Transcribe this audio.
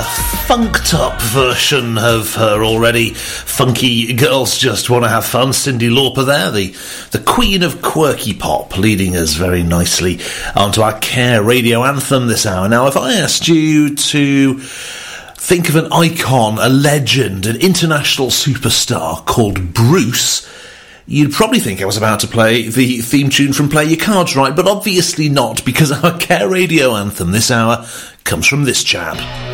funked up version of her already funky Girls Just Want to Have Fun. Cyndi Lauper there, the queen of quirky pop, leading us very nicely onto our Care radio anthem this hour. Now, if I asked you to think of an icon, a legend, an international superstar called Bruce, you'd probably think I was about to play the theme tune from Play Your Cards Right, but obviously not, because our Care radio anthem this hour comes from this chap.